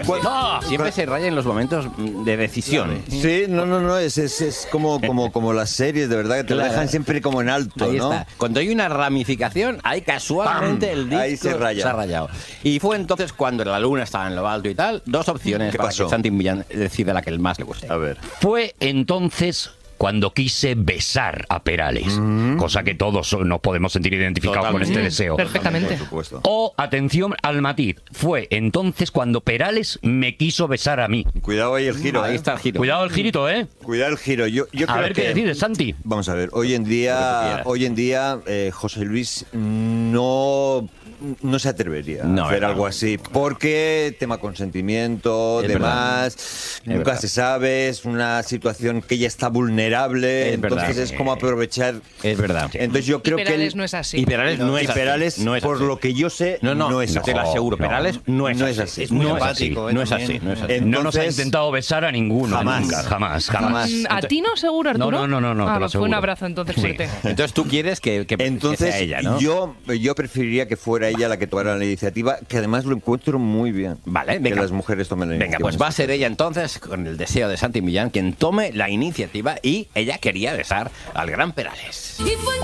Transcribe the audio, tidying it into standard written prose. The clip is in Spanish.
Siempre se raya en los momentos de decisión. Sí, no, es como las series, de verdad, que te lo dejan siempre como en alto, Ahí ¿no? está. Cuando hay una ramificación, ahí casualmente el disco Ahí se raya. ha rayado. Y fue entonces cuando la luna estaba en lo alto y tal, dos opciones ¿Qué para pasó? que Santi Millán decida la que el más le guste. A ver. Fue entonces cuando quise besar a Perales, cosa que todos nos podemos sentir identificados con este deseo. Perfectamente. Por supuesto. O, atención al matiz, fue entonces cuando Perales me quiso besar a mí. Cuidado ahí el giro, Ahí está el giro. Cuidado el girito, ¿eh? Cuidado el giro. Yo A creo ver qué que... decides, Santi. Vamos a ver, hoy en Lo que tú día, quieras. José Luis no se atrevería No, a hacer no. algo así, porque tema consentimiento, Es demás, nunca verdad. se sabe, es una situación que ya está vulnerable, Es entonces verdad. es como aprovechar. Es verdad. Entonces yo creo que Perales no es así. Y Perales no es así. Perales, No es por así. lo que yo sé, No es así. te lo aseguro. Perales no es No así. es así. Es muy No es empático, No es así. también. No es así. No nos ha Entonces- intentado besar a ninguno. Jamás. Nunca, jamás. ¿A ti no seguro, Arturo? No, te lo Fue un aseguro. abrazo entonces fuerte. Entonces tú quieres que Entonces, sea ella, ¿no? yo preferiría que fuera ella la que tomara la iniciativa, que además lo encuentro muy bien. Vale, que venga. las mujeres tomen la Venga, iniciativa. pues va a ser ella entonces, con el deseo de Santi Millán, quien tome la iniciativa y ella quería besar al gran Perales. Y fue